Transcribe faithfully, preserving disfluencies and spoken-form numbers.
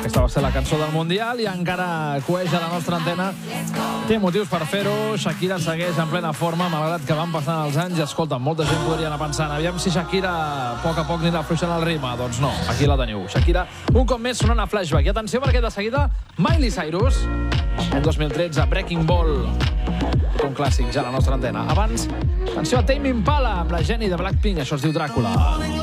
Aquesta va ser la cançó del Mundial i encara coeja la nostra antena. Té motius per fer-ho. Shakira segueix en plena forma, malgrat que van passant els anys. I escolta, molta gent podria anar pensant, aviam si Shakira a poc a poc anirà afluixant el ritme. Doncs no, aquí la teniu. Shakira, un cop més sonant a Flashback. I atenció, perquè de seguida, Miley Cyrus, en dos mil tretze, Breaking Ball. Un clàssic ja a la nostra antena. Abans, atenció a Tame Impala amb la Jenny de Blackpink. Això es diu Dràcula.